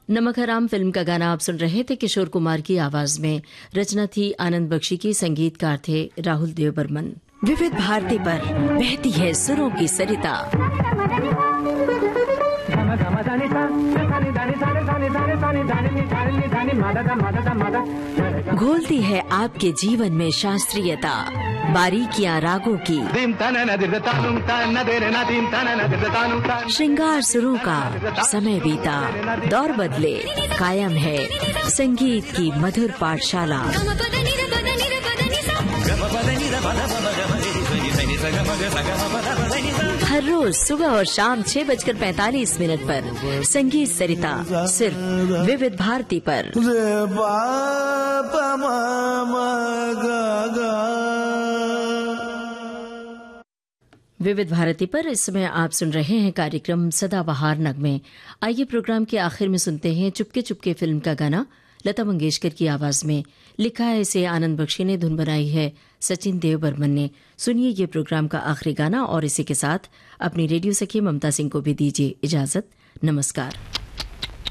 नमक हराम फिल्म का गाना आप सुन रहे थे किशोर कुमार की आवाज में। रचना थी आनंद बख्शी की, संगीतकार थे राहुल देव बर्मन। विविध भारती पर बहती है सुरों की सरिता। घोलती है आपके जीवन में शास्त्रीयता, बारीकियां रागों की, श्रृंगार सुरों का। समय बीता, दौर बदले, कायम है संगीत की मधुर पाठशाला। हर रोज सुबह और शाम 6:45 पर संगीत सरिता सिर्फ विविध भारती पर। विविध भारती पर इस समय आप सुन रहे हैं कार्यक्रम सदाबहार नगमे। आइए प्रोग्राम के आखिर में सुनते हैं चुपके चुपके फिल्म का गाना लता मंगेशकर की आवाज में। लिखा है इसे आनंद बख्शी ने, धुन बनाई है सचिन देव बर्मन ने। सुनिए ये प्रोग्राम का आखिरी गाना और इसी के साथ अपनी रेडियो सखी ममता सिंह को भी दीजिए इजाजत। नमस्कार।